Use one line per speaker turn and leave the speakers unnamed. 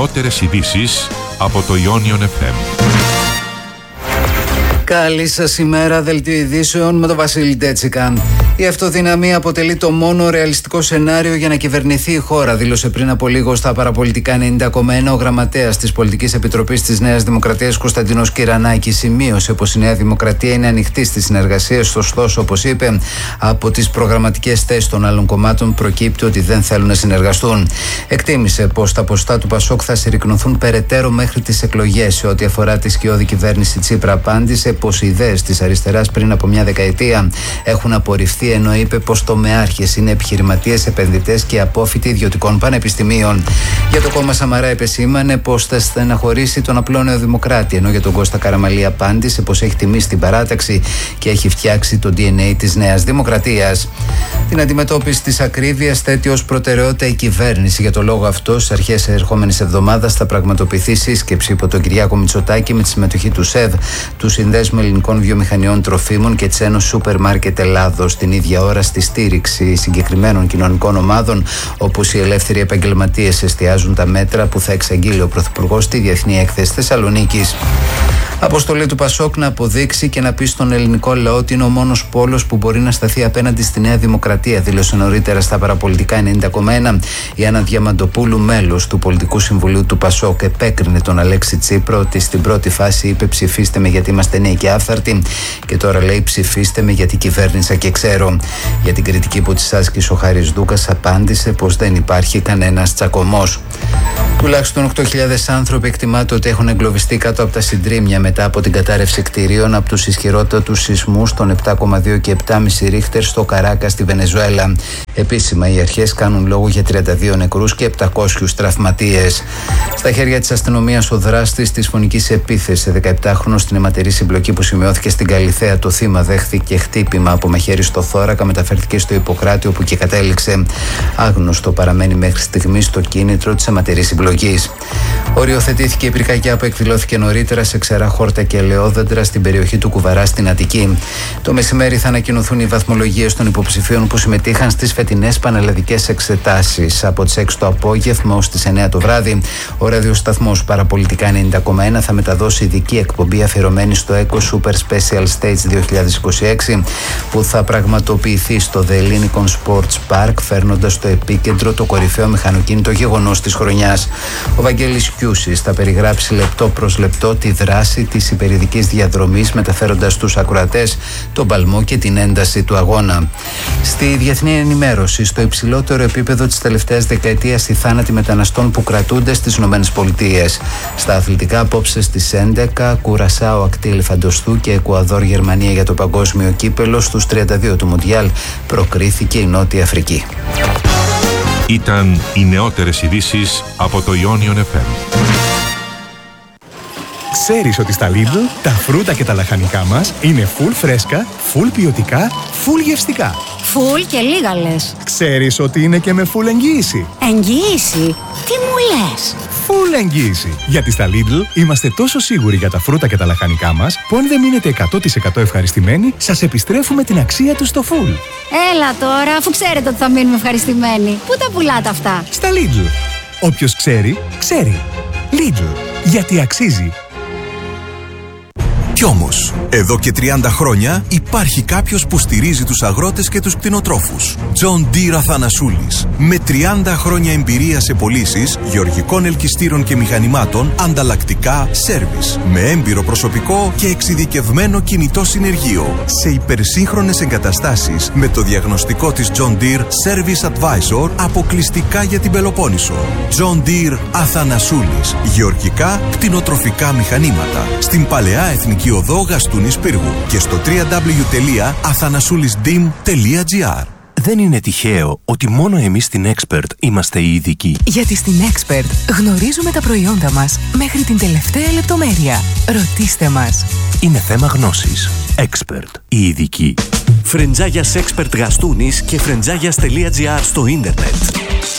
νεότερες ειδήσεις από το Ionion FM.
Καλή σας ημέρα, δελτίο ειδήσεων με τον Βασίλη Ντέτσικα. Η αυτοδυναμία αποτελεί το μόνο ρεαλιστικό σενάριο για να κυβερνηθεί η χώρα, δήλωσε πριν από λίγο στα παραπολιτικά 90,1 ο γραμματέας της Πολιτικής Επιτροπής της Νέας Δημοκρατίας Κωνσταντίνος Κυρανάκης. Σημείωσε πως η Νέα Δημοκρατία είναι ανοιχτή στις συνεργασίες, ωστόσο, όπως είπε, από τις προγραμματικές θέσεις των άλλων κομμάτων προκύπτει ότι δεν θέλουν να συνεργαστούν. Εκτίμησε πως τα ποσοστά του Πασόκ θα συρρικνωθούν περαιτέρω μέχρι τις εκλογές. Σε ό,τι αφορά τη σκιώδη κυβέρνηση Τσίπρα, απάντησε πως οι ιδέες της αριστεράς πριν από μια δεκαετία έχουν απορριφθεί, ενώ είπε πως τομεάρχες είναι επιχειρηματίες, επενδυτές και απόφοιτοι ιδιωτικών πανεπιστημίων. Για το κόμμα Σαμαρά επεσήμανε πως θα στεναχωρήσει τον απλό νεοδημοκράτη, ενώ για τον Κώστα Καραμανλή απάντησε πως έχει τιμήσει την παράταξη και έχει φτιάξει το DNA της Νέας Δημοκρατίας. Την αντιμετώπιση της ακρίβειας θέτει ως προτεραιότητα η κυβέρνηση. Για το λόγο αυτό, στις αρχές ερχόμενης εβδομάδας θα πραγματοποιηθεί σύσκεψη υπό τον Κυριάκο Μητσοτάκη με τη συμμετοχή του ΣΕΒ, του Συνδέσμου Ελληνικών Βιομηχανιών Τροφίμων και της Ένωσης Σούπερ Μάρκετ Ελλάδος, την ίδια ώρα στη στήριξη συγκεκριμένων κοινωνικών ομάδων, όπως οι ελεύθεροι επαγγελματίες. Εστιάζουν τα μέτρα που θα εξαγγείλει ο Πρωθυπουργός στη Διεθνή Έκθεση Θεσσαλονίκης. Αποστολή του Πασόκ να αποδείξει και να πει στον ελληνικό λαό ότι είναι ο μόνος πόλος που μπορεί να σταθεί απέναντι στη Νέα Δημοκρατία, δήλωσε νωρίτερα στα παραπολιτικά 90,1 η Άννα Διαμαντοπούλου, μέλος του Πολιτικού Συμβουλίου του Πασόκ. Επέκρινε τον Αλέξη Τσίπρα ότι στην πρώτη φάση είπε ψηφίστε με γιατί είμαστε νέοι και άφθαρτοι, και τώρα λέει ψηφίστε με γιατί κυβέρνησα και ξέρω. Για την κριτική που της άσκησε ο Χάρης Δούκας, απάντησε πως δεν υπάρχει κανένας τσακωμός. Τουλάχιστον 8.000 άνθρωποι εκτιμάται ότι έχουν εγκλωβιστεί κάτω από τα συντρίμμια μετά από την κατάρρευση κτηρίων από τους ισχυρότατους σεισμούς των 7,2 και 7,5 ρίχτερ στο Καράκα στη Βενεζουέλα. Επίσημα οι αρχές κάνουν λόγο για 32 νεκρούς και 700 τραυματίες. Στα χέρια της αστυνομίας ο δράστης της φωνικής επίθεσης, 17χρονος, στην αιματερή συμπλοκή που σημειώθηκε στην Καλιθέα. Το θύμα δέχθηκε χτύπημα από μαχαίρι στο θώρακα, μεταφέρθηκε στο Ιπποκράτη όπου και κατέληξε. Άγνωστο παραμένει μέχρι στιγμής το κίνητρο της αιματερής συμπλοκής. Οριοθετήθηκε η πυρκαγιά που εκδηλώθηκε νωρίτερα σε ξερά χόρτα και ελαιόδεντρα στην περιοχή του Κουβαρά στην Αττική. Το μεσημέρι θα ανακοινωθούν οι βαθμολογίες των υποψηφίων που συμμετείχαν στις φετινές πανελλαδικές εξετάσεις. Από τις 6 το απόγευμα ως τις 9 το βράδυ, ο ραδιοσταθμός Παραπολιτικά 90,1 θα μεταδώσει ειδική εκπομπή αφιερωμένη στο Eco Super Special Stage 2026 που θα πραγματοποιηθεί στο The Ellinikon Sports Park, φέρνοντας στο επίκεντρο το κορυφαίο μηχανοκίνητο γεγονός της χρονιάς. Ο Βαγγέλης Κιούσης θα περιγράψει λεπτό προς λεπτό τη δράση της υπερηδικής διαδρομής, μεταφέροντας στους ακροατές τον παλμό και την ένταση του αγώνα. Στη διεθνή ενημέρωση, στο υψηλότερο επίπεδο της τελευταίας δεκαετίας, οι θάνατοι μεταναστών που κρατούνται στις ΗΠΑ. Στα αθλητικά, απόψε στις 11, Κουρασάο, Ακτή Ελεφαντοστού και Εκουαδόρ Γερμανία για το παγκόσμιο κύπελο. Στους 32 του Μουντιάλ προκρίθηκε η Νότια Αφρική.
Ήταν οι νεότερες ειδήσεις από το Ionion FM.
Ξέρεις ότι στα Lidl τα φρούτα και τα λαχανικά μας είναι full φρέσκα, full ποιοτικά, full γευστικά.
Full και λίγα λες.
Ξέρεις ότι είναι και με full εγγύηση.
Εγγύηση? Τι μου λες?
Full εγγύηση. Γιατί στα Lidl είμαστε τόσο σίγουροι για τα φρούτα και τα λαχανικά μας που αν δεν μείνετε 100% ευχαριστημένοι, σας επιστρέφουμε την αξία τους στο full.
Έλα τώρα, αφού ξέρετε ότι θα μείνουμε ευχαριστημένοι. Πού τα πουλάτε αυτά?
Στα Lidl. Όποιος ξέρει, ξέρει. Lidl. Γιατί αξίζει.
Κι όμως, εδώ και 30 χρόνια υπάρχει κάποιος που στηρίζει τους αγρότες και τους κτηνοτρόφους. John Deere Αθανασούλης. Με 30 χρόνια εμπειρία σε πωλήσεις γεωργικών ελκυστήρων και μηχανημάτων, ανταλλακτικά, σέρβις. Με έμπειρο προσωπικό και εξειδικευμένο κινητό συνεργείο. Σε υπερσύγχρονες εγκαταστάσεις με το διαγνωστικό της John Deere Service Advisor αποκλειστικά για την Πελοπόννησο. John Deere Αθανασούλης. Γεωργικά, κτηνοτροφικά μηχανήματα. Στην Παλαιά Εθνική Οδό Γαστούνης Πύργου και στο www.athanasoulisdim.gr.
Δεν είναι τυχαίο ότι μόνο εμείς στην Expert είμαστε οι ειδικοί.
Γιατί στην Expert γνωρίζουμε τα προϊόντα μας μέχρι την τελευταία λεπτομέρεια. Ρωτήστε μας.
Είναι θέμα γνώσης. Expert. Οι ειδικοί.
Φρεντζάγιας Expert Γαστούνης και φρεντζάγιας.gr στο ίντερνετ.